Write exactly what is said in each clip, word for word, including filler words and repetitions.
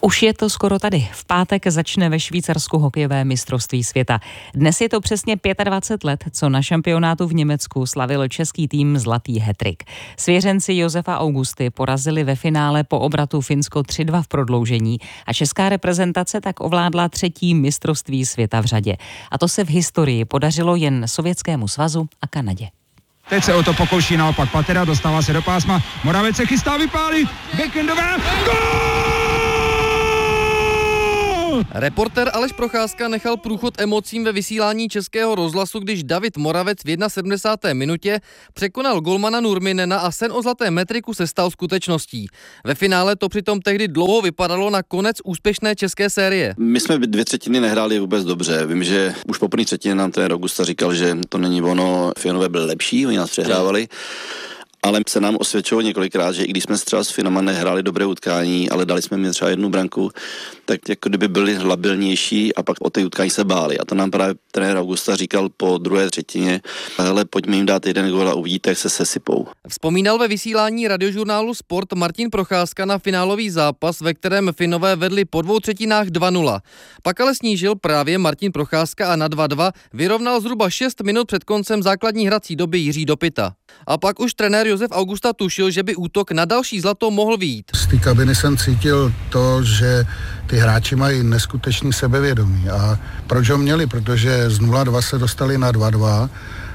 Už je to skoro tady. V pátek začne ve Švýcarsku hokejové mistrovství světa. Dnes je to přesně dvacet pět let, co na šampionátu v Německu slavil český tým zlatý hat-trick. Svěřenci Josefa Augusty porazili ve finále po obratu Finsko tři dva v prodloužení a česká reprezentace tak ovládla třetí mistrovství světa v řadě. A to se v historii podařilo jen Sovětskému svazu a Kanadě. Teď se o to pokouší naopak Patera, dostává se do pásma, Moravec se chystá vypálit, backendové, gól! Reportér Aleš Procházka nechal průchod emocím ve vysílání Českého rozhlasu, když David Moravec v sedmdesáté první minutě překonal golmana Nurminena a sen o zlaté metriku se stal skutečností. Ve finále to přitom tehdy dlouho vypadalo na konec úspěšné české série. My jsme dvě třetiny nehráli vůbec dobře. Vím, že už po první třetině nám ten Augusta říkal, že to není ono, Finové byli lepší, oni nás přehrávali. Ale se nám osvědčilo několikrát, že i když jsme třeba s Finama nehráli dobré utkání, ale dali jsme mi třeba jednu branku, tak jako kdyby byli labilnější a pak o té utkání se báli. A to nám právě trenér Augusta říkal po druhé třetině, hele, pojďme jim dát jeden gól a uvidíte, jak se sesypou. Vzpomínal ve vysílání radiožurnálu Sport Martin Procházka na finálový zápas, ve kterém Finové vedli po dvou třetinách dva nula. Pak ale snížil právě Martin Procházka a na dva dva vyrovnal zhruba šest minut před koncem základní hrací doby Jiří Dopita. A pak už trenér Josef Augusta tušil, že by útok na další zlato mohl vyjít. Z té kabiny jsem cítil to, že ty hráči mají neskutečný sebevědomí. A proč ho měli? Protože z nula dva se dostali na dva dva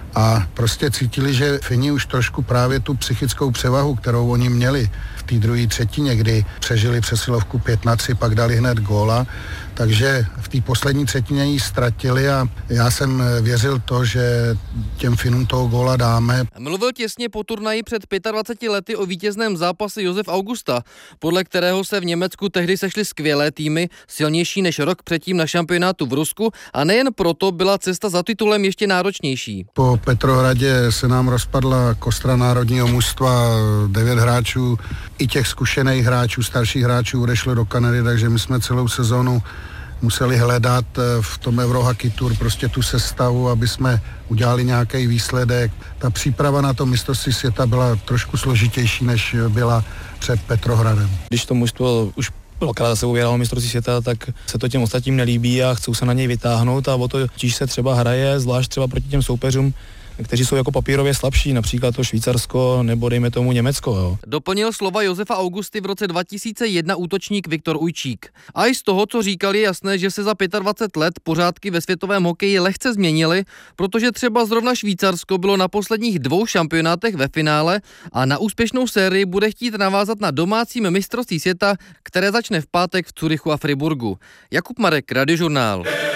a prostě cítili, že Fini už trošku právě tu psychickou převahu, kterou oni měli v té druhé třetině, kdy přežili přesilovku pět na tři, pak dali hned góla, takže v té poslední třetině ji ztratili a já jsem věřil to, že těm Finům toho góla dáme. Mluvil těsně po turnaji před dvaceti pěti lety o vítězném zápase Josef Augusta, podle kterého se v Německu tehdy sešly skvělé týmy, silnější než rok předtím na šampionátu v Rusku a nejen proto byla cesta za titulem ještě náročnější. Po Petrohradě se nám rozpadla kostra národního mužstva, devět hráčů, i těch zkušených hráčů, starších hráčů odešlo do Kanady, takže my jsme celou sezónu museli hledat v tom Eurohockey Tour prostě tu sestavu, aby jsme udělali nějaký výsledek. Ta příprava na to mistrovství světa byla trošku složitější, než byla před Petrohradem. Když to mužstvo už dvakrát se uvěralo mistrovství světa, tak se to těm ostatním nelíbí a chcou se na něj vytáhnout a o to tíž se třeba hraje, zvlášť třeba proti těm soupeřům, kteří jsou jako papírově slabší, například to Švýcarsko nebo dejme tomu Německo. Jo. Doplnil slova Josefa Augusty v roce dva tisíce jedna útočník Viktor Ujčík. A i z toho, co říkal, je jasné, že se za dvacet pět let pořádky ve světovém hokeji lehce změnily, protože třeba zrovna Švýcarsko bylo na posledních dvou šampionátech ve finále a na úspěšnou sérii bude chtít navázat na domácím mistrovství světa, které začne v pátek v Curychu a Friburgu. Jakub Marek, Radiožurnál.